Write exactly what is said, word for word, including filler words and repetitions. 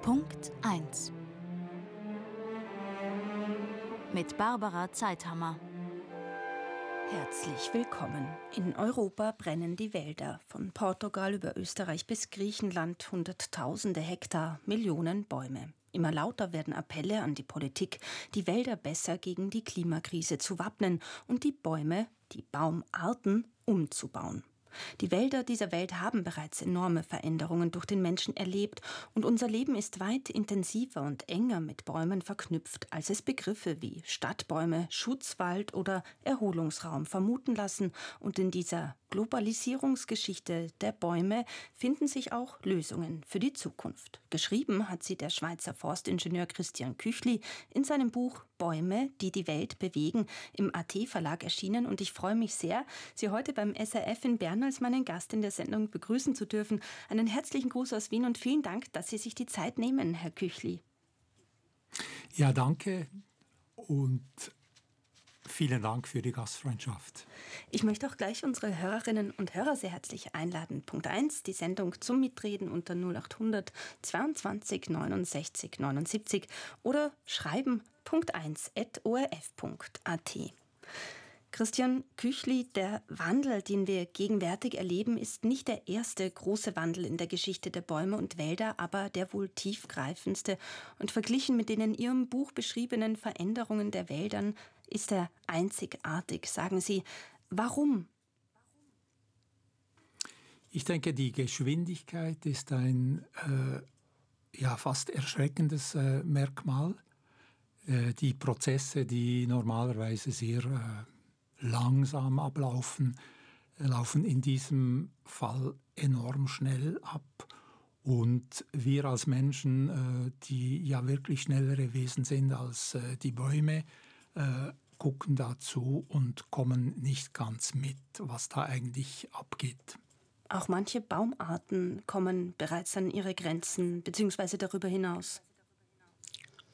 Punkt eins mit Barbara Zeithammer. Herzlich willkommen. In Europa brennen die Wälder. Von Portugal über Österreich bis Griechenland Hunderttausende Hektar, Millionen Bäume. Immer lauter werden Appelle an die Politik, die Wälder besser gegen die Klimakrise zu wappnen und die Bäume, die Baumarten, umzubauen. Die Wälder dieser Welt haben bereits enorme Veränderungen durch den Menschen erlebt und unser Leben ist weit intensiver und enger mit Bäumen verknüpft, als es Begriffe wie Stadtbäume, Schutzwald oder Erholungsraum vermuten lassen. Und in dieser Globalisierungsgeschichte der Bäume finden sich auch Lösungen für die Zukunft. Geschrieben hat sie der Schweizer Forstingenieur Christian Küchli in seinem Buch Bäume, die die Welt bewegen, im A T-Verlag erschienen. Und ich freue mich sehr, Sie heute beim S R F in Bern als meinen Gast in der Sendung begrüßen zu dürfen. Einen herzlichen Gruß aus Wien und vielen Dank, dass Sie sich die Zeit nehmen, Herr Küchli. Ja, danke und vielen Dank für die Gastfreundschaft. Ich möchte auch gleich unsere Hörerinnen und Hörer sehr herzlich einladen. Punkt eins, die Sendung zum Mitreden unter null acht hundert zweiundzwanzig neunundsechzig neunundsiebzig oder schreiben punkt eins at o r f punkt a t. Christian Küchli, der Wandel, den wir gegenwärtig erleben, ist nicht der erste große Wandel in der Geschichte der Bäume und Wälder, aber der wohl tiefgreifendste. Und verglichen mit den in Ihrem Buch beschriebenen Veränderungen der Wäldern ist er einzigartig. Sagen Sie, warum? Ich denke, die Geschwindigkeit ist ein äh, ja, fast erschreckendes äh, Merkmal. Äh, die Prozesse, die normalerweise sehr äh, langsam ablaufen, laufen in diesem Fall enorm schnell ab. Und wir als Menschen, die ja wirklich schnellere Wesen sind als die Bäume, gucken dazu und kommen nicht ganz mit, was da eigentlich abgeht. Auch manche Baumarten kommen bereits an ihre Grenzen bzw. darüber hinaus.